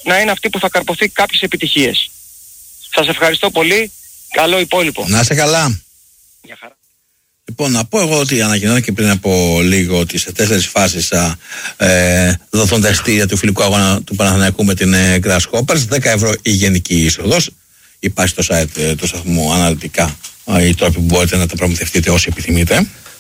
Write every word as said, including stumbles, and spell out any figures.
να είναι αυτή που θα καρποθεί κάποιες επιτυχίες. Σας ευχαριστώ πολύ. Καλό υπόλοιπο. Να είστε καλά. Γεια χαρά. Λοιπόν, να πω εγώ ότι ανακοινώθηκε πριν από λίγο ότι σε τέσσερις φάσεις θα ε, δοθούν τα εισιτήρια του φιλικού αγώνα του Παναθηναϊκού με την ε, Grasshoppers. δέκα ευρώ η γενική είσοδος. Υπάρχει στο site ε, του σταθμού αναλυτικά ε, οι τρόποι που μπορείτε να τα προμηθευτείτε όσοι επιθυμείτε.